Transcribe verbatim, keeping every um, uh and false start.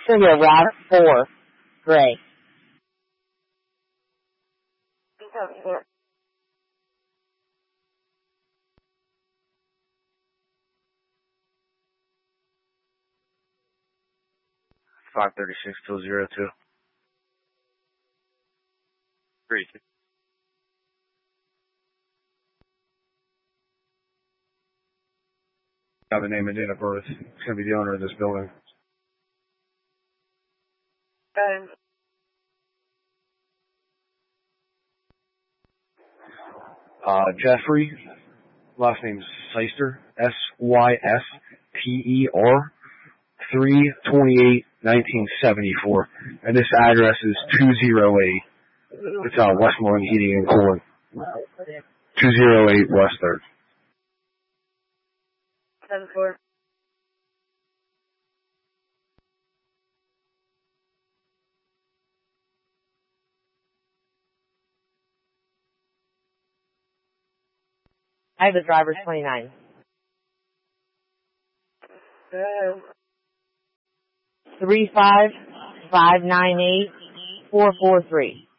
Sugar Route four, gray. five thirty-six two zero two. Three. Got the name and date of birth. It's going to be the owner of this building. Um, Uh, Jeffrey, last name is Syster, S Y S T E R, three twenty-eight nineteen seventy-four. And this address is two oh eight. It's uh, Westmoreland Heating and Cooling. two oh eight West third. seven four. I have the driver's twenty-nine. Three five five nine eight four four three.